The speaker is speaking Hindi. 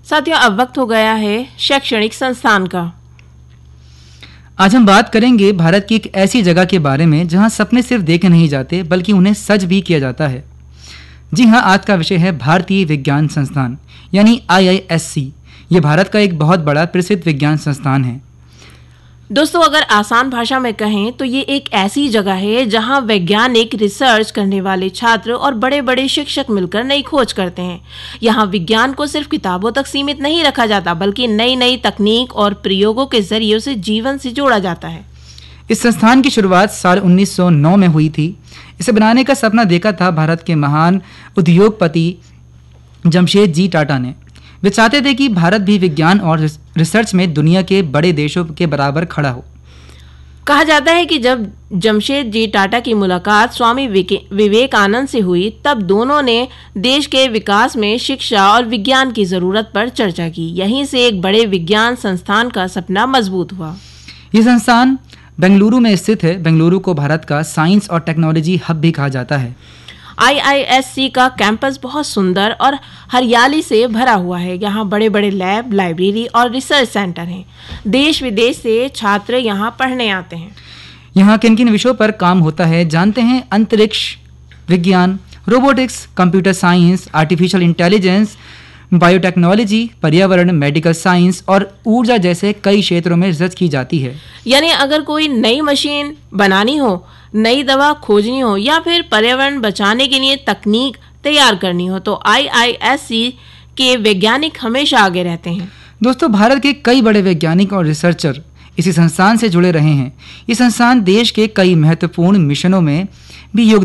साथियों, अब वक्त हो गया है शैक्षणिक संस्थान का। आज हम बात करेंगे भारत की एक ऐसी जगह के बारे में जहां सपने सिर्फ देखे नहीं जाते बल्कि उन्हें सच भी किया जाता है। जी हां, आज का विषय है भारतीय विज्ञान संस्थान यानी IISc। ये भारत का एक बहुत बड़ा प्रसिद्ध विज्ञान संस्थान है। दोस्तों, अगर आसान भाषा में कहें तो ये एक ऐसी जगह है जहां वैज्ञानिक, रिसर्च करने वाले छात्र और बड़े बड़े शिक्षक मिलकर नई खोज करते हैं। यहाँ विज्ञान को सिर्फ किताबों तक सीमित नहीं रखा जाता बल्कि नई नई तकनीक और प्रयोगों के जरिए उसे जीवन से जोड़ा जाता है। इस संस्थान की शुरुआत साल 1909 में हुई थी। इसे बनाने का सपना देखा था भारत के महान उद्योगपति जमशेदजी टाटा ने। वे चाहते थे कि भारत भी विज्ञान और रिसर्च में दुनिया के बड़े देशों के बराबर खड़ा हो। कहा जाता है कि जब जमशेदजी टाटा की मुलाकात स्वामी विवेकानंद से हुई, तब दोनों ने देश के विकास में शिक्षा और विज्ञान की जरूरत पर चर्चा की। यहीं से एक बड़े विज्ञान संस्थान का सपना मजबूत हुआ। ये संस्थान बेंगलुरु में स्थित है। बेंगलुरु को भारत का साइंस और टेक्नोलॉजी हब भी कहा जाता है। IISc का कैंपस बहुत सुंदर और हरियाली से भरा हुआ है। यहाँ बड़े बड़े लैब, लाइब्रेरी और रिसर्च सेंटर हैं। देश विदेश से छात्र यहाँ पढ़ने आते हैं। यहाँ किन किन विषयों पर काम होता है जानते हैं। अंतरिक्ष विज्ञान, robotics, computer science, artificial intelligence, biotechnology, पर्यावरण, मेडिकल साइंस और ऊर्जा जैसे कई क्षेत्रों में रिसर्च की जाती है। यानी अगर कोई नई मशीन बनानी हो, नई दवा खोजनी हो या फिर पर्यावरण बचाने के लिए तकनीक तैयार करनी हो तो IISc के वैज्ञानिक हमेशा आगे रहते हैं। दोस्तों, भारत के कई बड़े वैज्ञानिक और रिसर्चर इसी संस्थान से जुड़े रहे हैं। ये संस्थान देश के कई महत्वपूर्ण मिशनों में भी योगदान